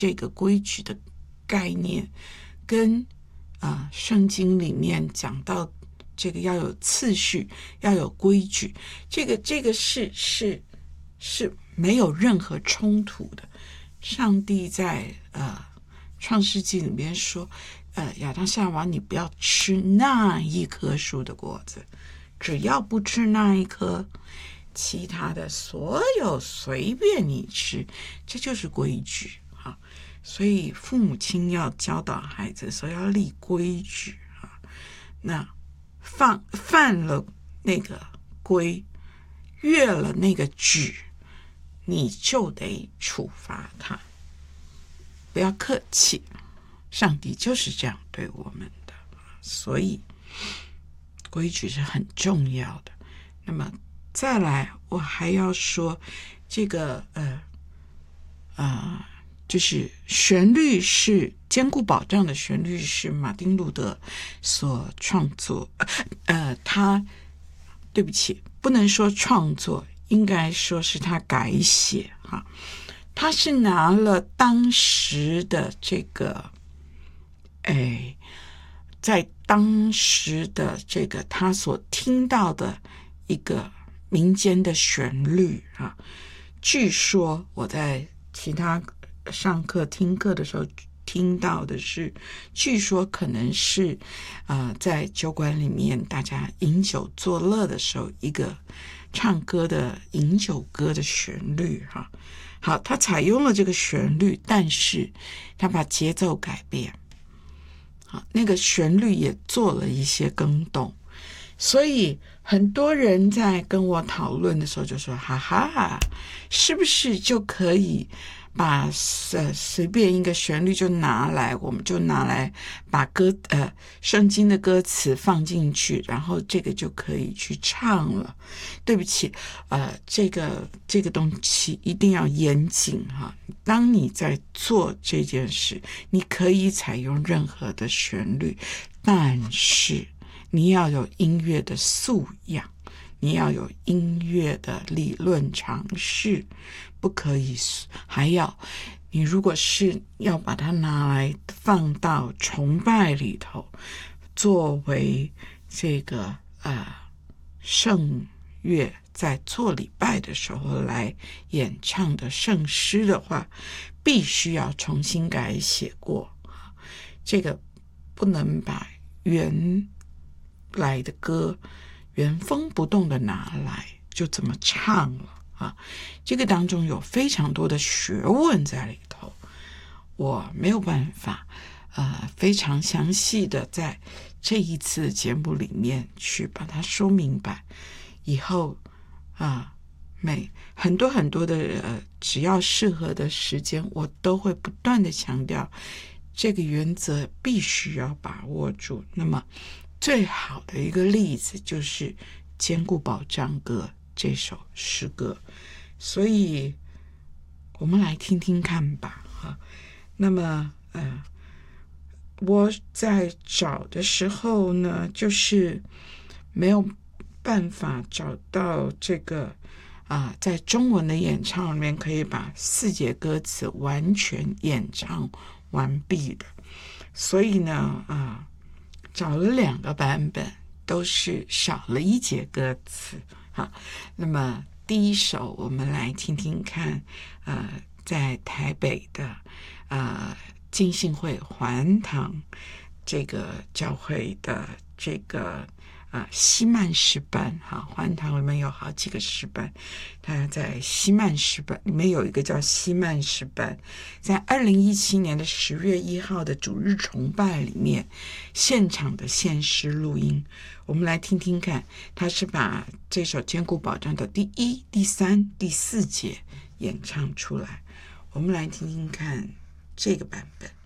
这个规矩的概念跟圣经里面讲到这个要有次序，要有规矩，这个是没有任何冲突的。上帝在创世纪里面说，亚当夏娃，你不要吃那一棵树的果子，只要不吃那一颗，其他的所有随便你吃，这就是规矩啊。所以父母亲要教导孩子说要立规矩啊。那犯了那个规，越了那个矩，你就得处罚他。不要客气，上帝就是这样对我们的，所以规矩是很重要的。那么再来，我还要说这个就是旋律是坚固保障的旋律是马丁路德所创作，对不起，不能说创作，应该说是他改写哈。他是拿了当时的这个，在当时的这个他所听到的一个民间的旋律啊。据说我在其他上课听课的时候听到的是，据说可能是在酒馆里面大家饮酒作乐的时候一个唱歌的饮酒歌的旋律哈。好，他采用了这个旋律，但是他把节奏改变，好，那个旋律也做了一些更动，所以很多人在跟我讨论的时候就说，哈哈，是不是就可以把随便一个旋律就拿来，我们就拿来把圣经的歌词放进去，然后这个就可以去唱了。对不起，这个东西一定要严谨哈。当你在做这件事，你可以采用任何的旋律，但是你要有音乐的素养，你要有音乐的理论常识，不可以，还要你如果是要把它拿来放到崇拜里头，作为这个圣乐在做礼拜的时候来演唱的圣诗的话，必须要重新改写过，这个不能把原来的歌原封不动的拿来就这么唱了啊！这个当中有非常多的学问在里头，我没有办法非常详细的在这一次节目里面去把它说明白。以后很多的只要适合的时间，我都会不断的强调这个原则必须要把握住。那么最好的一个例子就是坚固保障歌这首诗歌，所以我们来听听看吧哈。那么我在找的时候呢，就是没有办法找到这个在中文的演唱里面可以把4节歌词完全演唱完毕的，所以呢找了2个版本，都是少了1节歌词。好，那么第一首我们来听听看，在台北的浸信会环堂这个教会的这个西曼诗班哈，环堂里面有好几个诗班，他在西曼诗班里面有一个叫西曼诗班，在2017年的10月1号的主日崇拜里面现场的献诗录音，我们来听听看，他是把这首坚固保障的第1、第3、第4节演唱出来，我们来听听看这个版本。